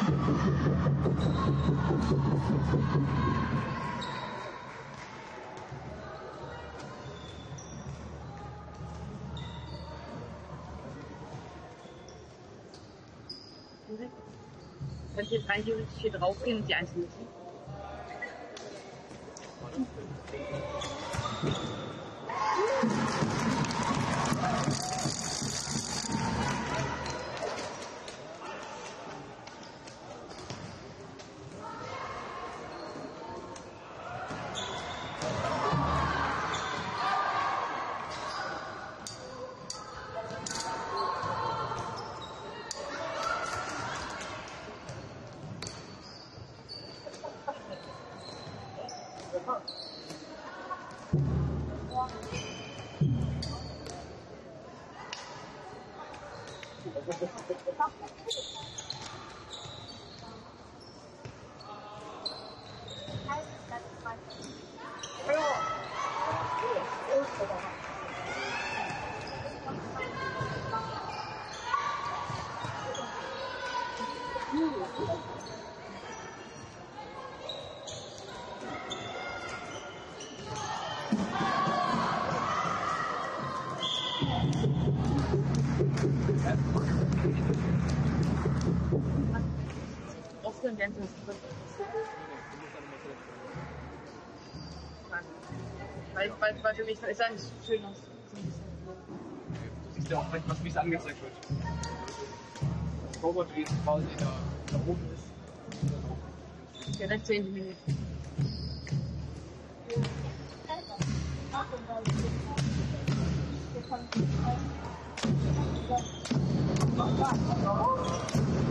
Kann ich jetzt rein theoretisch hier draufgehen und die einzeln nutzen? Weil für mich ist das schön aus. Du siehst ja auch, was mich angezeigt wird. Das Robot wie es quasi da oben ist. Direkt 10 Minuten. Ja.